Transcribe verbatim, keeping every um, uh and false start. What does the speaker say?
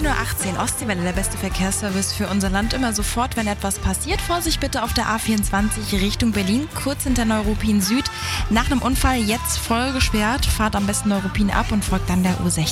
neunzehn Uhr achtzehn, Ostseewelle, der beste Verkehrsservice für unser Land. Immer sofort, wenn etwas passiert. Vorsicht bitte auf der A vierundzwanzig Richtung Berlin, kurz hinter Neuruppin Süd. Nach einem Unfall jetzt voll gesperrt. Fahrt am besten Neuruppin ab und folgt dann der U sechzehn.